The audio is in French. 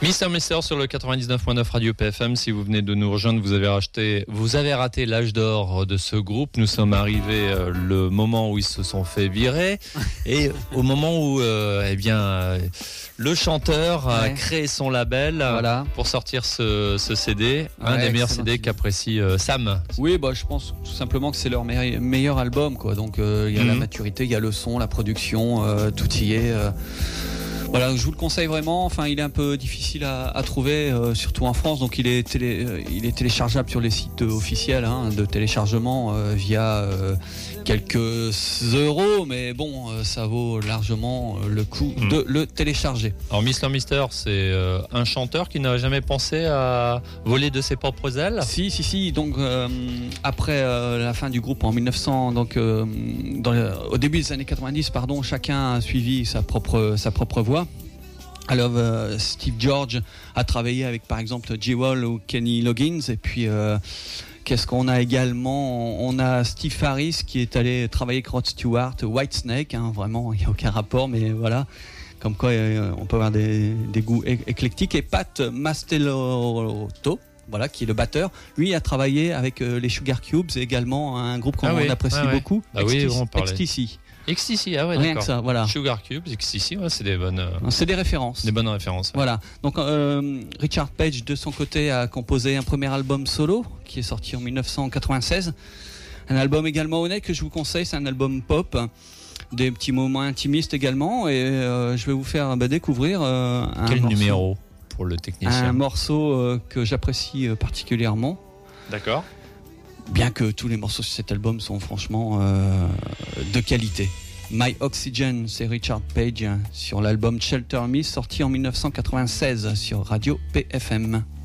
Mister sur le 99.9 Radio PFM. Si vous venez de nous rejoindre, vous avez raté l'âge d'or de ce groupe. Nous sommes arrivés le moment où ils se sont fait virer et au moment où le chanteur a créé son label pour sortir ce CD, un des meilleurs CD qu'apprécie Sam. Oui, je pense tout simplement que c'est leur meilleur album, quoi. Donc il y a la maturité, il y a le son, la production, tout y est. Voilà, je vous le conseille vraiment. Enfin, il est un peu difficile à trouver, surtout en France. Donc, il est téléchargeable sur les sites officiels de téléchargement via quelques euros, mais bon, ça vaut largement le coup de le télécharger. Alors, Mister, c'est un chanteur qui n'a jamais pensé à voler de ses propres ailes. Si. Donc, après la fin du groupe en 1900, donc au début des années 90, chacun a suivi sa propre voie. Alors Steve George a travaillé avec par exemple J. Wall ou Kenny Loggins, et puis qu'est-ce qu'on a également? On a Steve Harris qui est allé travailler avec Rod Stewart, Whitesnake, vraiment il n'y a aucun rapport, mais voilà, comme quoi on peut avoir des goûts éclectiques. Et Pat Mastelotto, voilà, qui est le batteur, lui a travaillé avec les Sugar Cubes, également un groupe qu'on apprécie beaucoup, XTC. XTC, d'accord. Rien que ça, voilà. Sugar Cubes, XTC, c'est des bonnes. C'est des références. Des bonnes références. Ouais. Voilà. Donc Richard Page, de son côté, a composé un premier album solo qui est sorti en 1996. Un album également honnête que je vous conseille, c'est un album pop, des petits moments intimistes également, et je vais vous faire découvrir Quel numéro pour le technicien? Un morceau que j'apprécie particulièrement. D'accord. Bien que tous les morceaux sur cet album sont franchement de qualité. My Oxygen, c'est Richard Page sur l'album Shelter Me, sorti en 1996 sur Radio PFM.